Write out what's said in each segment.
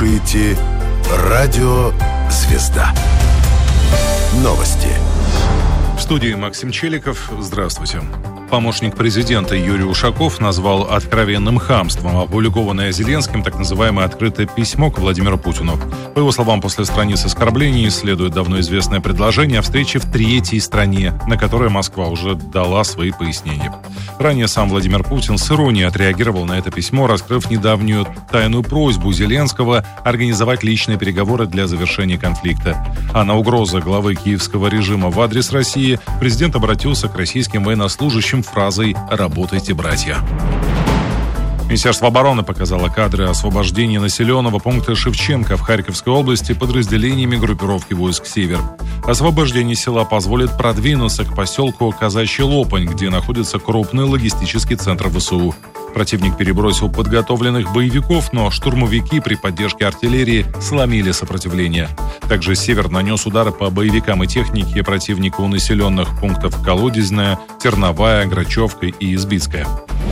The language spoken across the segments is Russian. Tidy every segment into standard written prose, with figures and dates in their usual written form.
слушаете «Радио Звезда». Новости. В студии Максим Челиков. Здравствуйте. Помощник президента Юрий Ушаков назвал откровенным хамством опубликованное Зеленским так называемое открытое письмо к Владимиру Путину. По его словам, после страниц оскорблений следует давно известное предложение о встрече в третьей стране, на которое Москва уже дала свои пояснения. Ранее сам Владимир Путин с иронией отреагировал на это письмо, раскрыв недавнюю тайную просьбу Зеленского организовать личные переговоры для завершения конфликта. А на угрозы главы киевского режима в адрес России президент обратился к российским военнослужащим фразой «Работайте, братья». Министерство обороны показало кадры освобождения населенного пункта Шевченко в Харьковской области подразделениями группировки войск «Север». Освобождение села позволит продвинуться к поселку Казачий Лопань, где находится крупный логистический центр ВСУ. Противник перебросил подготовленных боевиков, но штурмовики при поддержке артиллерии сломили сопротивление. Также «Север» нанес удары по боевикам и технике противника у населенных пунктов Колодезная, Терновая, Грачевка и Избицкая.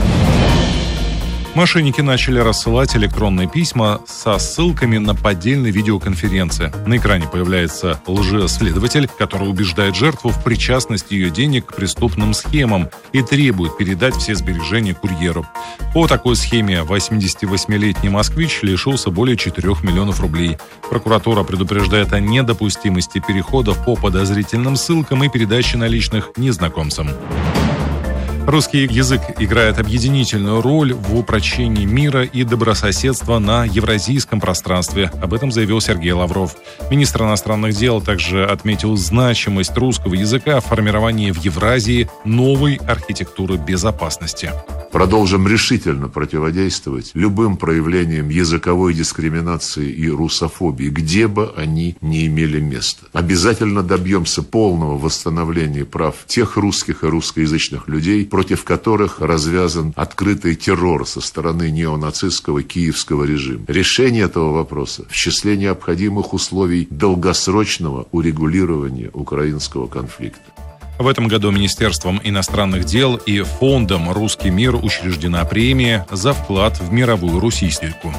Мошенники начали рассылать электронные письма со ссылками на поддельные видеоконференции. На экране появляется лжеследователь, который убеждает жертву в причастности ее денег к преступным схемам и требует передать все сбережения курьеру. По такой схеме 88-летний москвич лишился более 4 миллионов рублей. Прокуратура предупреждает о недопустимости переходов по подозрительным ссылкам и передачи наличных незнакомцам. Русский язык играет объединительную роль в упрочении мира и добрососедства на евразийском пространстве. Об этом заявил Сергей Лавров. Министр иностранных дел также отметил значимость русского языка в формировании в Евразии новой архитектуры безопасности. Продолжим решительно противодействовать любым проявлениям языковой дискриминации и русофобии, где бы они ни имели место. Обязательно добьемся полного восстановления прав тех русских и русскоязычных людей, против которых развязан открытый террор со стороны неонацистского киевского режима. Решение этого вопроса в числе необходимых условий долгосрочного урегулирования украинского конфликта. В этом году Министерством иностранных дел и фондом «Русский мир» учреждена премия за вклад в мировую русистику.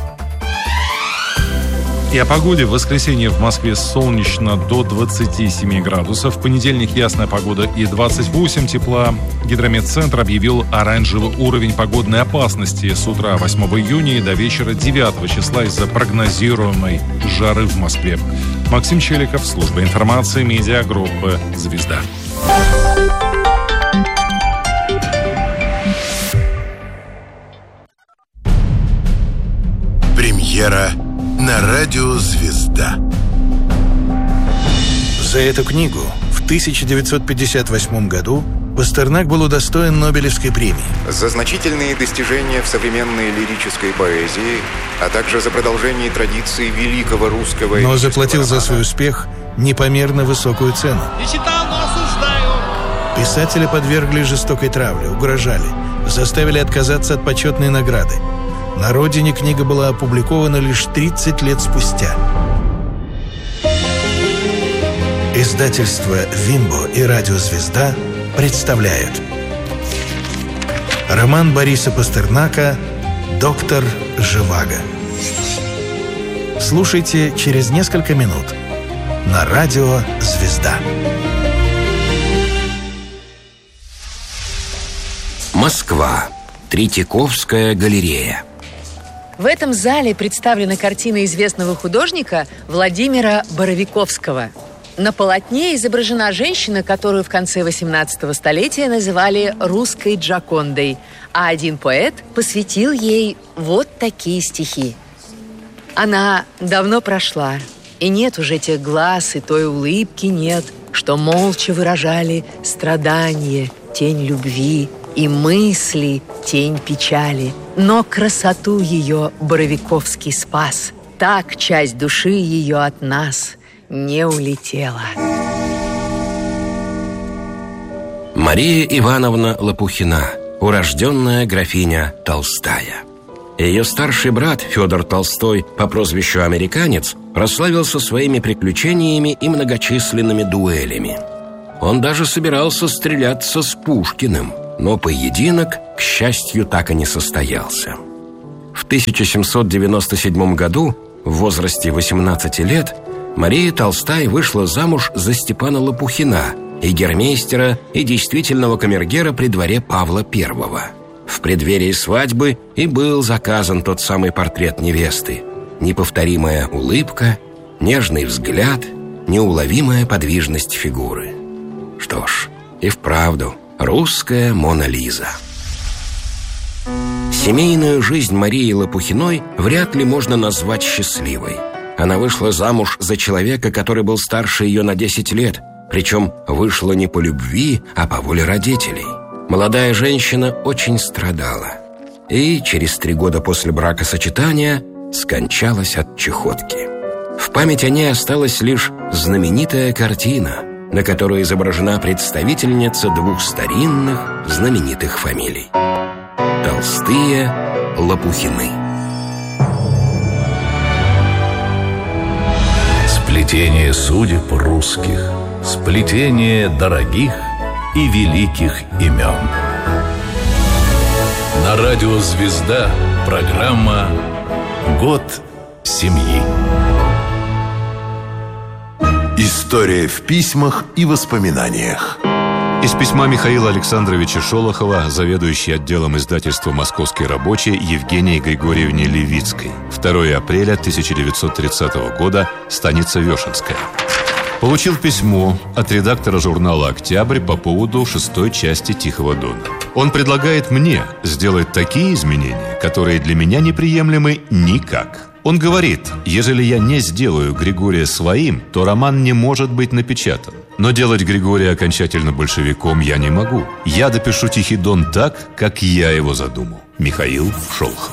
И о погоде. В воскресенье в Москве солнечно до 27 градусов. В понедельник ясная погода и 28 тепла. Гидрометцентр объявил оранжевый уровень погодной опасности с утра 8 июня и до вечера 9 числа из-за прогнозируемой жары в Москве. Максим Челиков, служба информации, медиагруппы «Звезда». Премьера на радио «Звезда». За эту книгу в 1958 году Пастернак был удостоен Нобелевской премии. За значительные достижения в современной лирической поэзии, а также за продолжение традиции великого русского... Но заплатил за свой успех непомерно высокую цену. Не читал, но осуждаю. Писателя подвергли жестокой травле, угрожали, заставили отказаться от почетной награды. На родине книга была опубликована лишь 30 лет спустя. Издательство «Вимбо» и радио «Звезда» представляют роман Бориса Пастернака «Доктор Живаго». Слушайте через несколько минут на радио «Звезда». Москва. Третьяковская галерея. В этом зале представлены картины известного художника Владимира Боровиковского. На полотне изображена женщина, которую в конце XVIII столетия называли «русской Джокондой», а один поэт посвятил ей вот такие стихи. «Она давно прошла, и нет уже тех глаз, и той улыбки нет, что молча выражали страдания, тень любви, и мысли, тень печали. Но красоту ее Боровиковский спас. Так часть души ее от нас не улетела». Мария Ивановна Лопухина, урожденная графиня Толстая. Ее старший брат Федор Толстой по прозвищу «Американец» прославился своими приключениями и многочисленными дуэлями. Он даже собирался стреляться с Пушкиным, но поединок, к счастью, так и не состоялся. В 1797 году В возрасте 18 лет Мария Толстая вышла замуж за Степана Лопухина, егермейстера и действительного камергера при дворе Павла I. В преддверии свадьбы и был заказан тот самый портрет невесты. Неповторимая улыбка, нежный взгляд, неуловимая подвижность фигуры. Что ж, и вправду, русская Мона Лиза. Семейную жизнь Марии Лопухиной вряд ли можно назвать счастливой. Она вышла замуж за человека, который был старше ее на 10 лет, причем вышла не по любви, а по воле родителей. Молодая женщина очень страдала и через 3 года после бракосочетания скончалась от чахотки. В память о ней осталась лишь знаменитая картина, на которой изображена представительница 2 старинных знаменитых фамилий – Толстые Лопухины. Сплетение судеб русских, сплетение дорогих и великих имен. На радио «Звезда» программа «Год семьи». История в письмах и воспоминаниях. Из письма Михаила Александровича Шолохова, заведующей отделом издательства «Московский рабочий» Евгении Григорьевне Левицкой. 2 апреля 1930 года, станица Вешенская. Получил письмо от редактора журнала «Октябрь» по поводу 6-й части «Тихого дона». Он предлагает мне сделать такие изменения, которые для меня неприемлемы никак. Он говорит, ежели я не сделаю Григория своим, то роман не может быть напечатан. Но делать Григория окончательно большевиком я не могу. Я допишу «Тихий дон» так, как я его задумал. Михаил Шолохов.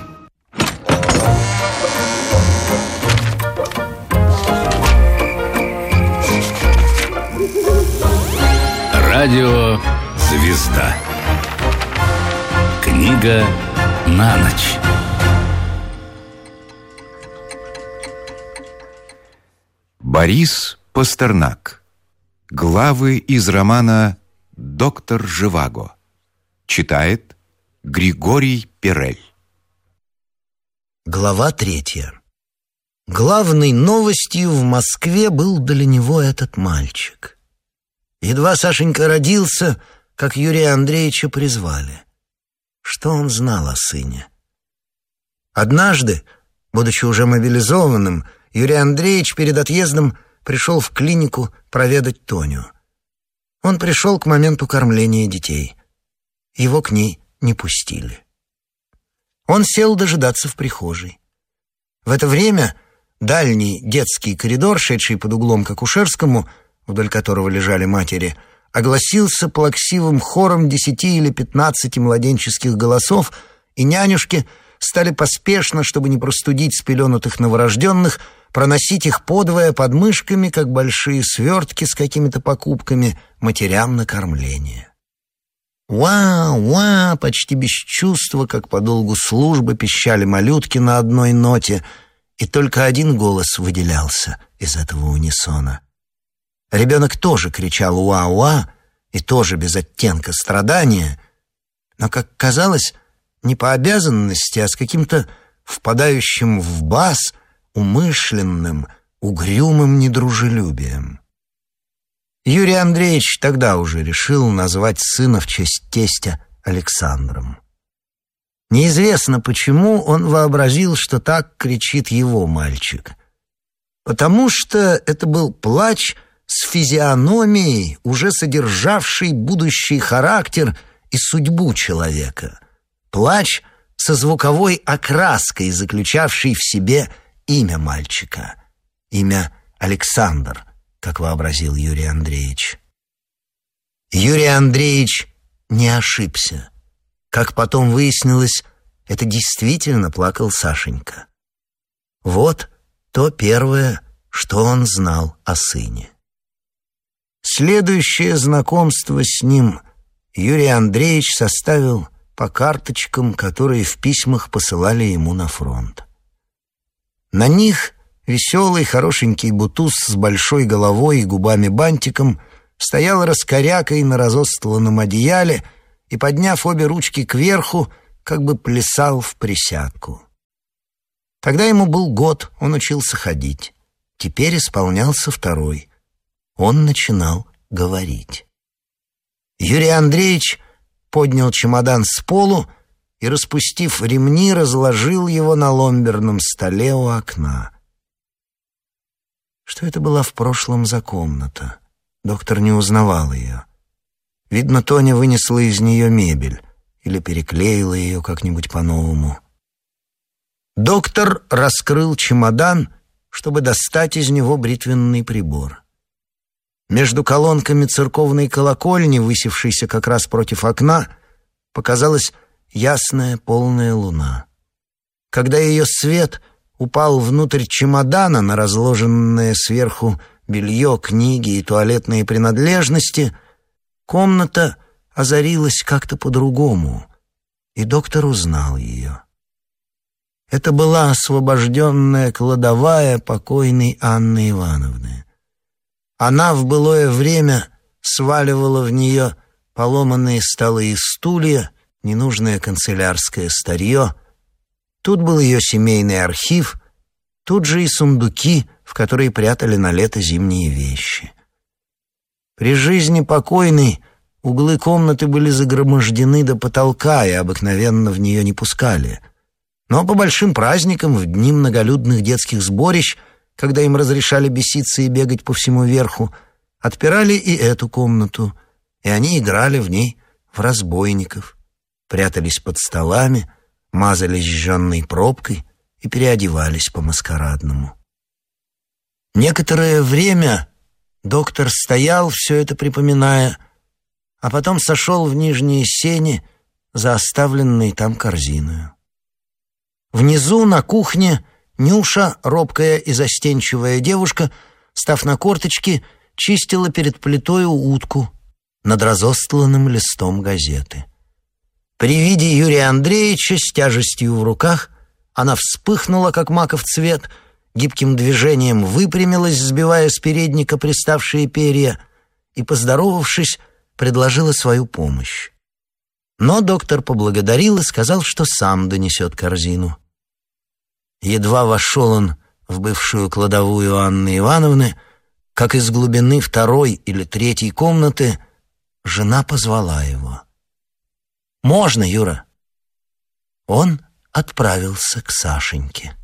Радио «Звезда». Книга на ночь. Борис Пастернак. Главы из романа «Доктор Живаго». Читает Григорий Перель. Глава 3. Главной новостью в Москве был для него этот мальчик. Едва Сашенька родился, как Юрия Андреевича призвали. Что он знал о сыне? Однажды, будучи уже мобилизованным, Юрий Андреевич перед отъездом пришел в клинику проведать Тоню. Он пришел к моменту кормления детей. Его к ней не пустили. Он сел дожидаться в прихожей. В это время дальний детский коридор, шедший под углом к акушерскому, вдоль которого лежали матери, огласился плаксивым хором 10 или 15 младенческих голосов, и нянюшки стали поспешно, чтобы не простудить спеленутых новорожденных, проносить их подвое под мышками, как большие свертки с какими-то покупками, матерям на кормление. «Уа-уа!» почти без чувства, как по долгу службы, пищали малютки на одной ноте, и только один голос выделялся из этого унисона. Ребенок тоже кричал «уа-уа», и тоже без оттенка страдания, но, как казалось, не по обязанности, а с каким-то впадающим в бас, умышленным, угрюмым недружелюбием. Юрий Андреевич тогда уже решил назвать сына в честь тестя Александром. Неизвестно почему он вообразил, что так кричит его мальчик. Потому что это был плач с физиономией, уже содержавший будущий характер и судьбу человека. Плач со звуковой окраской, заключавший в себе имя мальчика. Имя Александр, как вообразил Юрий Андреевич. Юрий Андреевич не ошибся. Как потом выяснилось, это действительно плакал Сашенька. Вот то первое, что он знал о сыне. Следующее знакомство с ним Юрий Андреевич составил по карточкам, которые в письмах посылали ему на фронт. На них веселый, хорошенький бутуз с большой головой и губами-бантиком стоял раскорякой на разостланном одеяле и, подняв обе ручки кверху, как бы плясал в присядку. Тогда ему был год, он учился ходить. Теперь исполнялся второй. Он начинал говорить. Юрий Андреевич поднял чемодан с полу и, распустив ремни, разложил его на ломберном столе у окна. Что это была в прошлом за комната? Доктор не узнавал ее. Видно, Тоня вынесла из нее мебель или переклеила ее как-нибудь по-новому. Доктор раскрыл чемодан, чтобы достать из него бритвенный прибор. Между колонками церковной колокольни, высевшейся как раз против окна, показалась ясная полная луна. Когда ее свет упал внутрь чемодана на разложенное сверху белье, книги и туалетные принадлежности, комната озарилась как-то по-другому, и доктор узнал ее. Это была освобожденная кладовая покойной Анны Ивановны. Она в былое время сваливала в нее поломанные столы и стулья, ненужное канцелярское старье. Тут был ее семейный архив, тут же и сундуки, в которые прятали на лето зимние вещи. При жизни покойной углы комнаты были загромождены до потолка и обыкновенно в нее не пускали. Но по большим праздникам, в дни многолюдных детских сборищ, когда им разрешали беситься и бегать по всему верху, отпирали и эту комнату, и они играли в ней в разбойников, прятались под столами, мазались жженной пробкой и переодевались по-маскарадному. Некоторое время доктор стоял, все это припоминая, а потом сошел в нижние сени за оставленной там корзиною. Внизу, на кухне, Нюша, робкая и застенчивая девушка, став на корточки, чистила перед плитою утку над разостланным листом газеты. При виде Юрия Андреевича с тяжестью в руках она вспыхнула, как маков цвет, гибким движением выпрямилась, сбивая с передника приставшие перья, и, поздоровавшись, предложила свою помощь. Но доктор поблагодарил и сказал, что сам донесет корзину. Едва вошел он в бывшую кладовую Анны Ивановны, как из глубины второй или третьей комнаты жена позвала его. «Можно, Юра?» Он отправился к Сашеньке.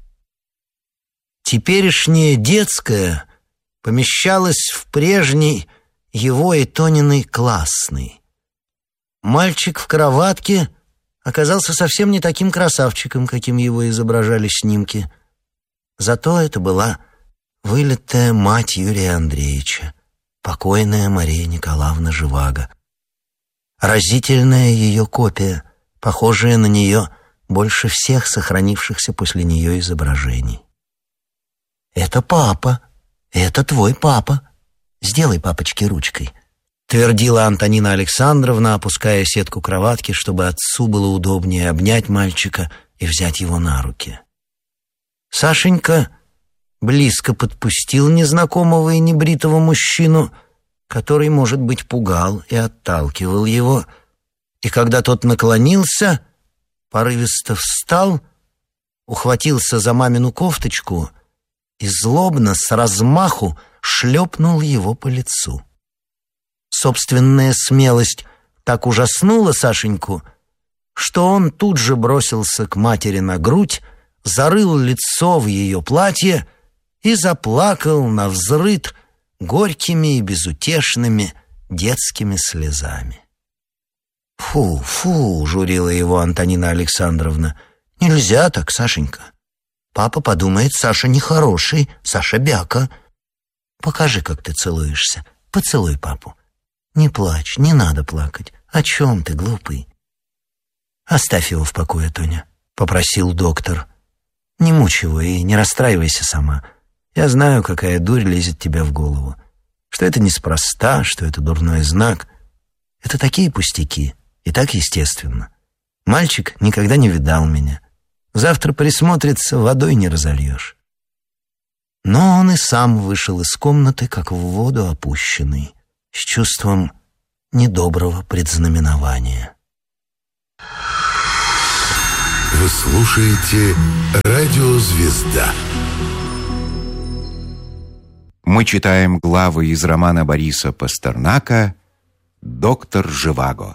Теперешняя детская помещалась в прежний его и Тониной классный. Мальчик в кроватке оказался совсем не таким красавчиком, каким его изображали снимки. Зато это была вылитая мать Юрия Андреевича, покойная Мария Николаевна Живаго. Разительная ее копия, похожая на нее больше всех сохранившихся после нее изображений. «Это папа, это твой папа. Сделай папочке ручкой», — твердила Антонина Александровна, опуская сетку кроватки, чтобы отцу было удобнее обнять мальчика и взять его на руки. Сашенька близко подпустил незнакомого и небритого мужчину, который, может быть, пугал и отталкивал его, и когда тот наклонился, порывисто встал, ухватился за мамину кофточку и злобно с размаху шлепнул его по лицу. Собственная смелость так ужаснула Сашеньку, что он тут же бросился к матери на грудь, зарыл лицо в ее платье и заплакал навзрыд горькими и безутешными детскими слезами. «Фу, фу!» — журила его Антонина Александровна. «Нельзя так, Сашенька. Папа подумает, Саша нехороший, Саша бяка. Покажи, как ты целуешься. Поцелуй папу. Не плачь, не надо плакать. О чем ты, глупый?» «Оставь его в покое, Тоня», — попросил доктор. «Не мучь его и не расстраивайся сама. Я знаю, какая дурь лезет тебе в голову. Что это неспроста, что это дурной знак. Это такие пустяки, и так естественно. Мальчик никогда не видал меня. Завтра присмотрится, водой не разольешь». Но он и сам вышел из комнаты, как в воду опущенный, с чувством недоброго предзнаменования. Вы слушаете «Радио Звезда». Мы читаем главы из романа Бориса Пастернака «Доктор Живаго».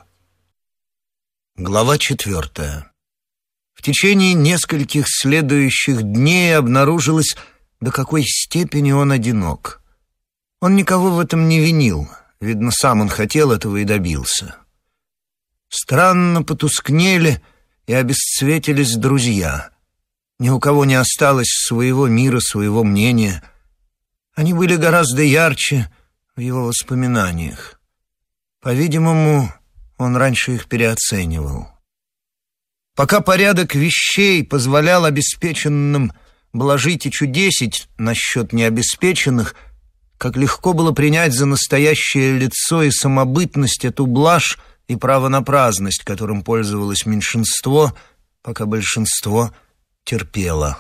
Глава 4. В течение нескольких следующих дней обнаружилось, до какой степени он одинок. Он никого в этом не винил. Видно, сам он хотел этого и добился. Странно потускнели и обесцветились друзья. Ни у кого не осталось своего мира, своего мнения. Они были гораздо ярче в его воспоминаниях. По-видимому, он раньше их переоценивал. Пока порядок вещей позволял обеспеченным блажить и чудесить насчет необеспеченных, как легко было принять за настоящее лицо и самобытность эту блажь и право на праздность, которым пользовалось меньшинство, пока большинство терпело.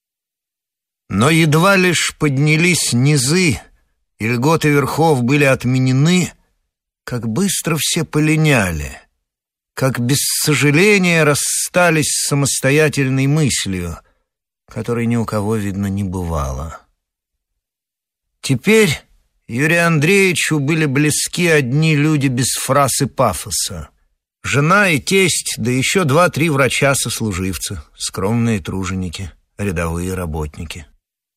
Но едва лишь поднялись низы, и льготы верхов были отменены, как быстро все полиняли, как без сожаления расстались с самостоятельной мыслью, которой ни у кого, видно, не бывало. Теперь Юрию Андреевичу были близки одни люди без фраз и пафоса. Жена и тесть, да еще 2-3 врача-сослуживца, скромные труженики, рядовые работники.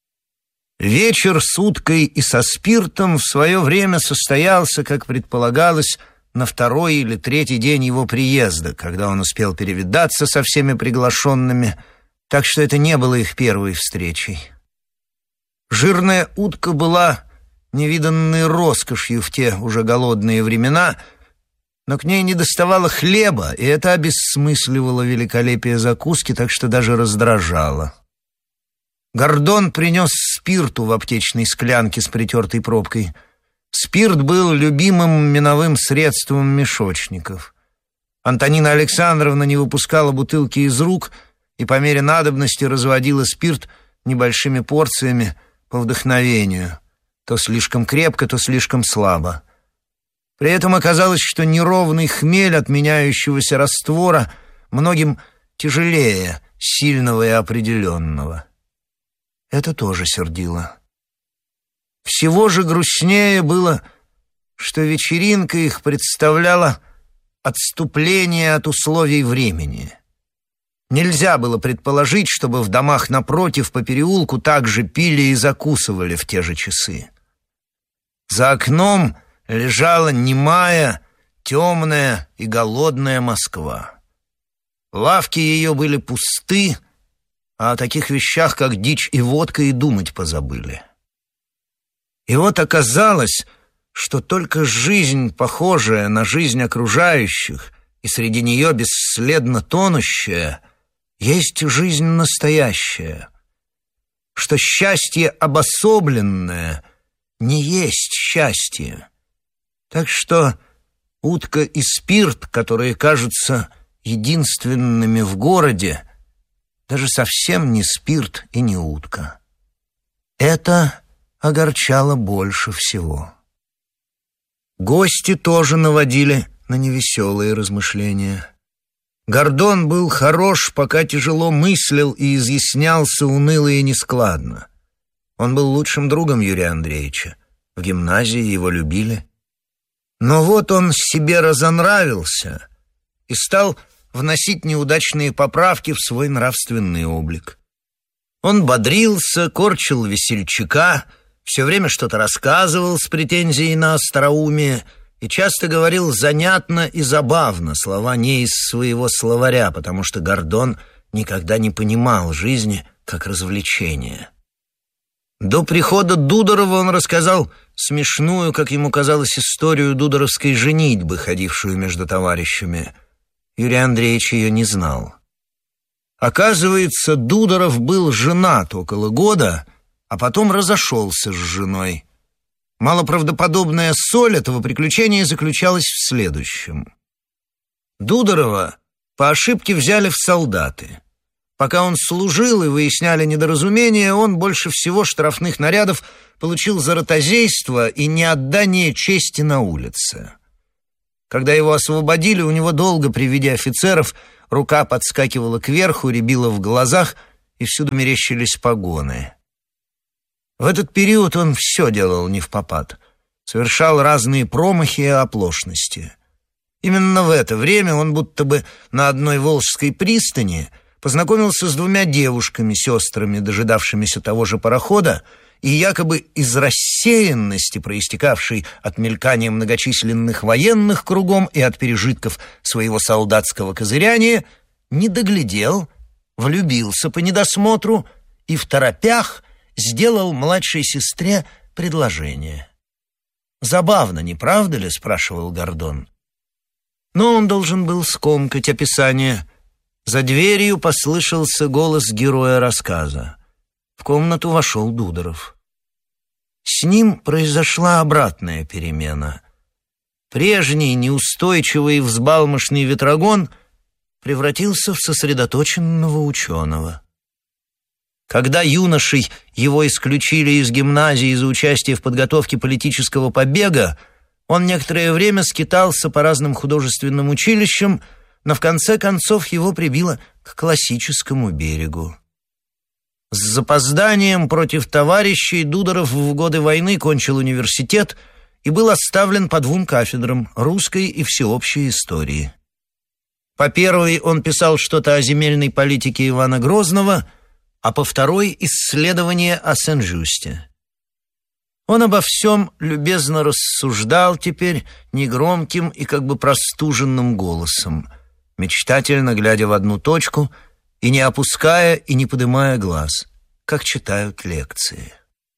Вечер с уткой и со спиртом в свое время состоялся, как предполагалось, на 2-й или 3-й день его приезда, когда он успел перевидаться со всеми приглашенными, так что это не было их первой встречей. Жирная утка была невиданной роскошью в те уже голодные времена, но к ней недоставало хлеба, и это обессмысливало великолепие закуски, так что даже раздражало. Гордон принес спирту в аптечной склянке с притертой пробкой. Спирт был любимым миновым средством мешочников. Антонина Александровна не выпускала бутылки из рук и по мере надобности разводила спирт небольшими порциями по вдохновению, то слишком крепко, то слишком слабо. При этом оказалось, что неровный хмель от меняющегося раствора многим тяжелее сильного и определенного. Это тоже сердило. Всего же грустнее было, что вечеринка их представляла отступление от условий времени. Нельзя было предположить, чтобы в домах напротив по переулку также пили и закусывали в те же часы. За окном лежала немая, темная и голодная Москва. Лавки ее были пусты, а о таких вещах, как дичь и водка, и думать позабыли. И вот оказалось, что только жизнь, похожая на жизнь окружающих, и среди нее бесследно тонущая, есть жизнь настоящая, что счастье обособленное не есть счастье. Так что утка и спирт, которые кажутся единственными в городе, даже совсем не спирт и не утка. Это огорчало больше всего. Гости тоже наводили на невеселые размышления. Гордон был хорош, пока тяжело мыслил и изъяснялся уныло и нескладно. Он был лучшим другом Юрия Андреевича. В гимназии его любили. Но вот он себе разонравился и стал вносить неудачные поправки в свой нравственный облик. Он бодрился, корчил весельчака, все время что-то рассказывал с претензией на остроумие и часто говорил занятно и забавно, слова не из своего словаря, потому что Гордон никогда не понимал жизни как развлечения. До прихода Дудорова он рассказал смешную, как ему казалось, историю дудоровской женитьбы, ходившую между товарищами. Юрий Андреевич ее не знал. Оказывается, Дудоров был женат около года, а потом разошелся с женой. Малоправдоподобная соль этого приключения заключалась в следующем. Дудорова по ошибке взяли в солдаты. Пока он служил и выясняли недоразумения, он больше всего штрафных нарядов получил за ротозейство и неотдание чести на улице. Когда его освободили, у него долго при виде офицеров рука подскакивала кверху, рябила в глазах, и всюду мерещились погоны. В этот период он все делал невпопад, совершал разные промахи и оплошности. Именно в это время он будто бы на одной Волжской пристани познакомился с двумя девушками, сестрами, дожидавшимися того же парохода, и якобы из рассеянности, проистекавшей от мелькания многочисленных военных кругом и от пережитков своего солдатского козыряния, не доглядел, влюбился по недосмотру и в торопях сделал младшей сестре предложение. «Забавно, не правда ли?» — спрашивал Гордон. Но он должен был скомкать описание. За дверью послышался голос героя рассказа. В комнату вошел Дудоров. С ним произошла обратная перемена. Прежний неустойчивый взбалмошный ветрогон превратился в сосредоточенного ученого. Когда юношей его исключили из гимназии за участие в подготовке политического побега, он некоторое время скитался по разным художественным училищам, но в конце концов его прибило к классическому берегу. С запозданием против товарищей Дудоров в годы войны кончил университет и был оставлен по 2 кафедрам — русской и всеобщей истории. По первой он писал что-то о земельной политике Ивана Грозного, а по второй — исследование о Сен-Жюсте. Он обо всем любезно рассуждал теперь негромким и как бы простуженным голосом, мечтательно глядя в одну точку и не опуская и не поднимая глаз, как читают лекции.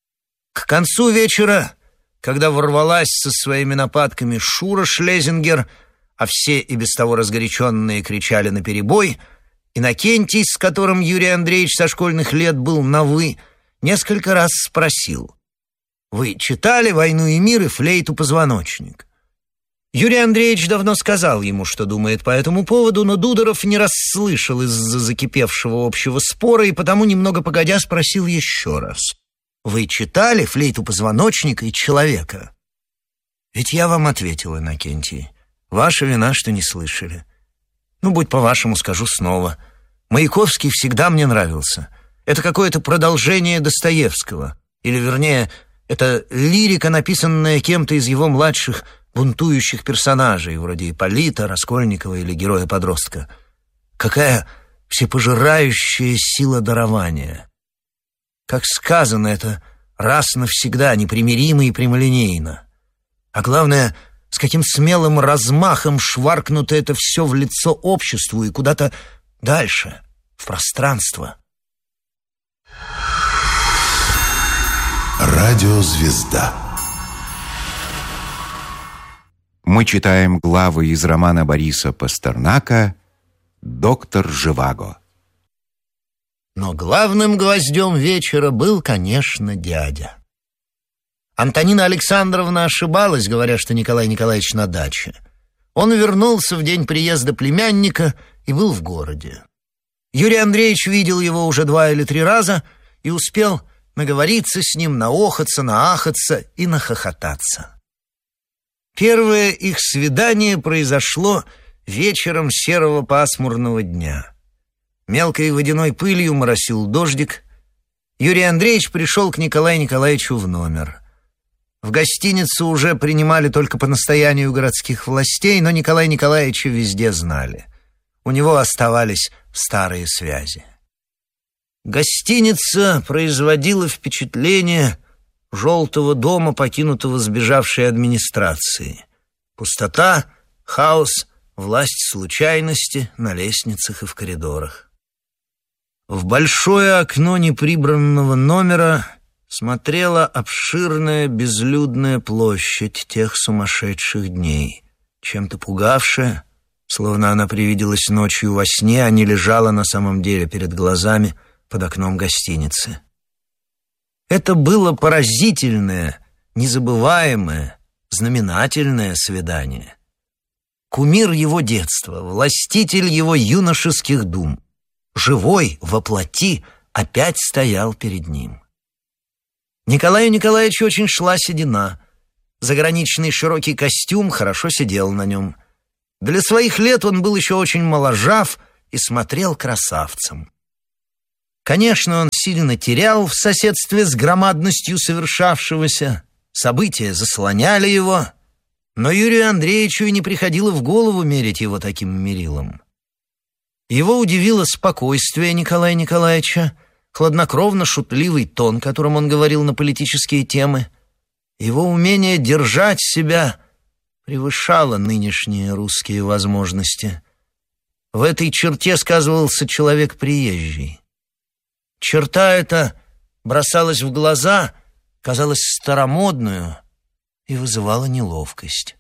К концу вечера, когда ворвалась со своими нападками Шура Шлезингер, а все и без того разгоряченные кричали наперебой, Иннокентий, с которым Юрий Андреевич со школьных лет был на «вы», несколько раз спросил: «Вы читали «Войну и мир» и «Флейту позвоночник»?» Юрий Андреевич давно сказал ему, что думает по этому поводу, но Дудоров не расслышал из-за закипевшего общего спора и потому, немного погодя, спросил еще раз: «Вы читали «Флейту позвоночника» и «Человека»?» «Ведь я вам ответил, Иннокентий. Ваша вина, что не слышали. Ну, будь по-вашему, скажу снова. Маяковский всегда мне нравился. Это какое-то продолжение Достоевского. Или, вернее, это лирика, написанная кем-то из его младших бунтующих персонажей, вроде Ипполита, Раскольникова или героя-подростка. Какая всепожирающая сила дарования. Как сказано это раз навсегда, непримиримо и прямолинейно. А главное, с каким смелым размахом шваркнуто это все в лицо обществу и куда-то дальше, в пространство. Радиозвезда. Мы читаем главы из романа Бориса Пастернака «Доктор Живаго». Но главным гвоздем вечера был, конечно, дядя. Антонина Александровна ошибалась, говоря, что Николай Николаевич на даче. Он вернулся в день приезда племянника и был в городе. Юрий Андреевич видел его уже 2 или 3 раза и успел наговориться с ним, наохаться, наахаться и нахохотаться. Первое их свидание произошло вечером серого пасмурного дня. Мелкой водяной пылью моросил дождик. Юрий Андреевич пришел к Николаю Николаевичу в номер. В гостиницу уже принимали только по настоянию городских властей, но Николая Николаевича везде знали. У него оставались старые связи. Гостиница производила впечатление желтого дома, покинутого сбежавшей администрацией. Пустота, хаос, власть случайности на лестницах и в коридорах. В большое окно неприбранного номера смотрела обширная безлюдная площадь тех сумасшедших дней, чем-то пугавшая, словно она привиделась ночью во сне, а не лежала на самом деле перед глазами под окном гостиницы. Это было поразительное, незабываемое, знаменательное свидание. Кумир его детства, властитель его юношеских дум, живой воплоти, опять стоял перед ним. Николаю Николаевичу очень шла седина. Заграничный широкий костюм хорошо сидел на нем. Для своих лет он был еще очень моложав и смотрел красавцем. Конечно, он сильно терял в соседстве с громадностью совершавшегося. События заслоняли его, но Юрию Андреевичу и не приходило в голову мерить его таким мерилом. Его удивило спокойствие Николая Николаевича, хладнокровно-шутливый тон, которым он говорил на политические темы. Его умение держать себя превышало нынешние русские возможности. В этой черте сказывался человек приезжий. Черта эта бросалась в глаза, казалась старомодную и вызывала неловкость.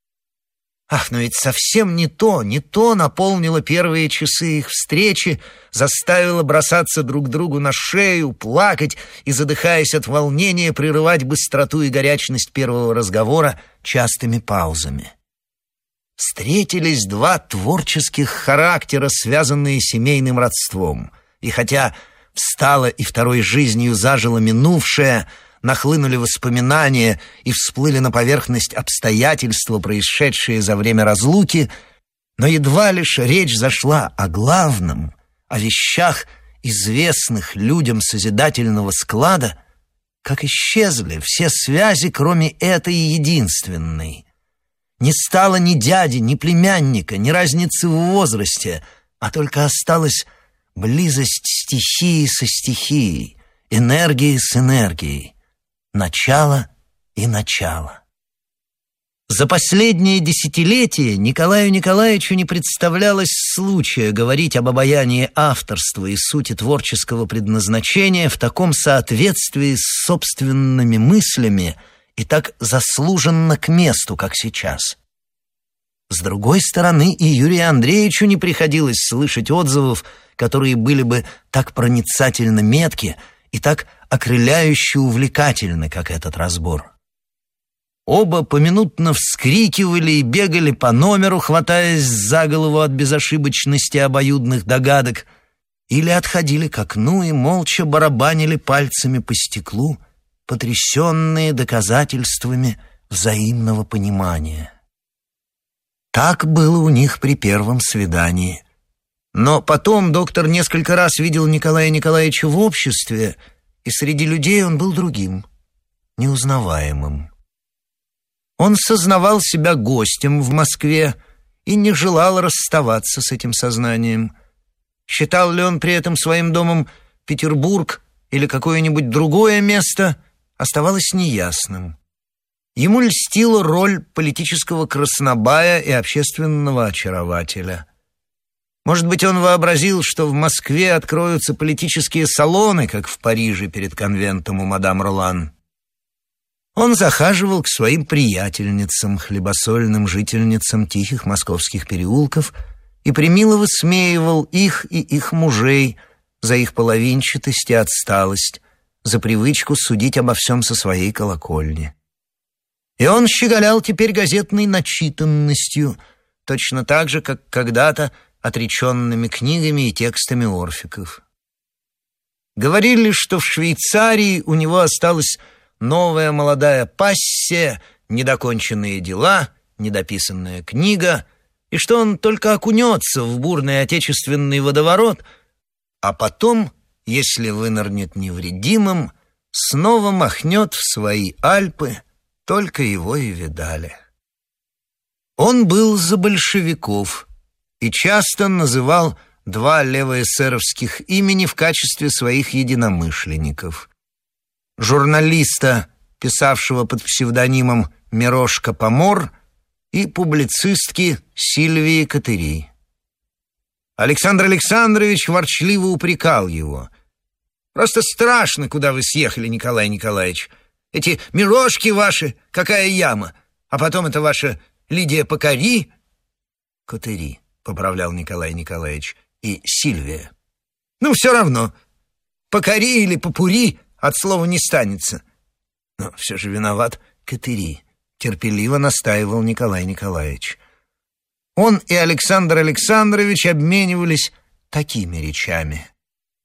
Ах, но ведь совсем не то наполнило первые часы их встречи, заставило бросаться друг другу на шею, плакать и, задыхаясь от волнения, прерывать быстроту и горячность первого разговора частыми паузами. Встретились два творческих характера, связанные семейным родством, и хотя встала и второй жизнью зажила минувшее, нахлынули воспоминания и всплыли на поверхность обстоятельства, происшедшие за время разлуки, но едва лишь речь зашла о главном, о вещах, известных людям созидательного склада, как исчезли все связи, кроме этой единственной. Не стало ни дяди, ни племянника, ни разницы в возрасте, а только осталась близость стихии со стихией, энергии с энергией, начало и начало. За последние десятилетия Николаю Николаевичу не представлялось случая говорить об обаянии авторства и сути творческого предназначения в таком соответствии с собственными мыслями и так заслуженно к месту, как сейчас. С другой стороны, и Юрию Андреевичу не приходилось слышать отзывов, которые были бы так проницательно метки и так окрыляюще увлекательны, как этот разбор. Оба поминутно вскрикивали и бегали по номеру, хватаясь за голову от безошибочности обоюдных догадок, или отходили к окну и молча барабанили пальцами по стеклу, потрясенные доказательствами взаимного понимания. Так было у них при первом свидании. Но потом доктор несколько раз видел Николая Николаевича в обществе, и среди людей он был другим, неузнаваемым. Он сознавал себя гостем в Москве и не желал расставаться с этим сознанием. Считал ли он при этом своим домом Петербург или какое-нибудь другое место, оставалось неясным. Ему льстила роль политического краснобая и общественного очарователя. Может быть, он вообразил, что в Москве откроются политические салоны, как в Париже перед конвентом у мадам Ролан. Он захаживал к своим приятельницам, хлебосольным жительницам тихих московских переулков, и премило высмеивал их и их мужей за их половинчатость и отсталость, за привычку судить обо всем со своей колокольни. И он щеголял теперь газетной начитанностью, точно так же, как когда-то отреченными книгами и текстами орфиков. Говорили, что в Швейцарии у него осталась новая молодая пассия, недоконченные дела, недописанная книга, и что он только окунется в бурный отечественный водоворот, а потом, если вынырнет невредимым, снова махнет в свои Альпы, только его и видали. Он был за большевиков и часто называл два левоэсеровских имени в качестве своих единомышленников. Журналиста, писавшего под псевдонимом Мирошка Помор, и публицистки Сильвии Катери. Александр Александрович ворчливо упрекал его. «Просто страшно, куда вы съехали, Николай Николаевич. Эти мирошки ваши, какая яма, а потом это ваша Лидия Покари». «Катери», — поправлял Николай Николаевич, — «и Сильвия». «Ну, все равно. Покари или Попури от слова не станется». «Но все же виноват Катери», — терпеливо настаивал Николай Николаевич. Он и Александр Александрович обменивались такими речами.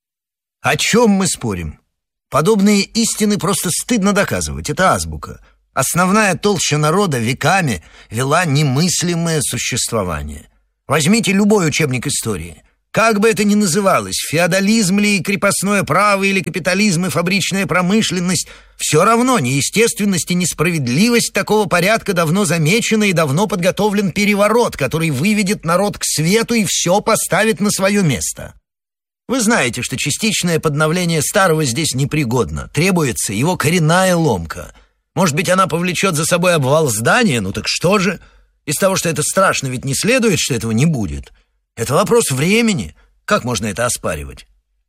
«О чем мы спорим? Подобные истины просто стыдно доказывать, это азбука. Основная толща народа веками вела немыслимое существование. Возьмите любой учебник истории. Как бы это ни называлось, феодализм ли и крепостное право, или капитализм и фабричная промышленность, все равно неестественность и несправедливость такого порядка давно замечена и давно подготовлен переворот, который выведет народ к свету и все поставит на свое место. Вы знаете, что частичное подновление старого здесь непригодно, требуется его коренная ломка. Может быть, она повлечет за собой обвал здания, ну так что же? Из того, что это страшно, ведь не следует, что этого не будет. Это вопрос времени. Как можно это оспаривать?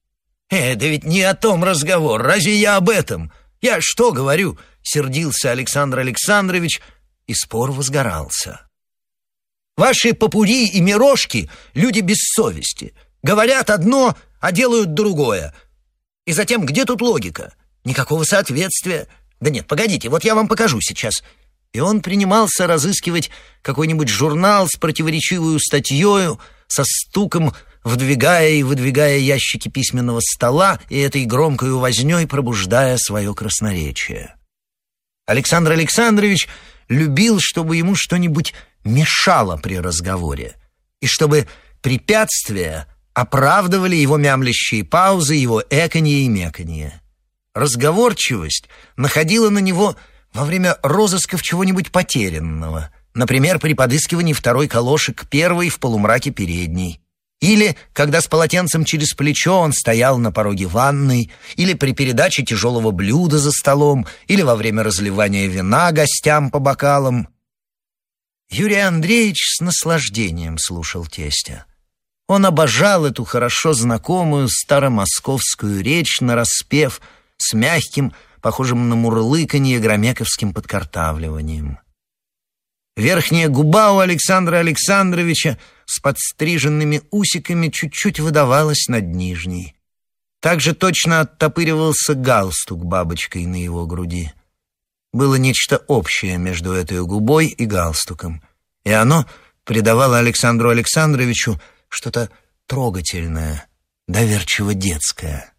Да ведь не о том разговор. Разве я об этом? Я что говорю? Сердился Александр Александрович, и спор возгорался. Ваши попури и мирошки — люди без совести. Говорят одно, а делают другое. И затем, где тут логика? Никакого соответствия. Да нет, погодите, вот я вам покажу сейчас. И он принимался разыскивать какой-нибудь журнал с противоречивой статьей, со стуком вдвигая и выдвигая ящики письменного стола и этой громкой вознёй пробуждая свое красноречие. Александр Александрович любил, чтобы ему что-нибудь мешало при разговоре, и чтобы препятствия оправдывали его мямлящие паузы, его эканье и меканье. Разговорчивость находила на него во время розысков чего-нибудь потерянного, например, при подыскивании второй калоши к первой в полумраке передней, или когда с полотенцем через плечо он стоял на пороге ванной, или при передаче тяжелого блюда за столом, или во время разливания вина гостям по бокалам. Юрий Андреевич с наслаждением слушал тестя. Он обожал эту хорошо знакомую старомосковскую речь нараспев с мягким, похожим на мурлыканье громековским подкартавливанием. Верхняя губа у Александра Александровича с подстриженными усиками чуть-чуть выдавалась над нижней. Также точно оттопыривался галстук бабочкой на его груди. Было нечто общее между этой губой и галстуком, и оно придавало Александру Александровичу что-то трогательное, доверчиво детское.